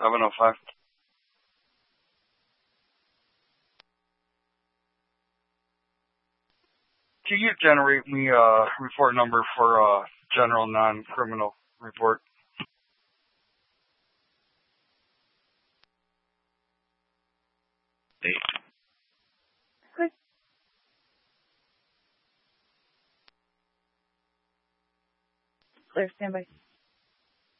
705. Can you generate me a report number for a general non-criminal report? Clear, standby.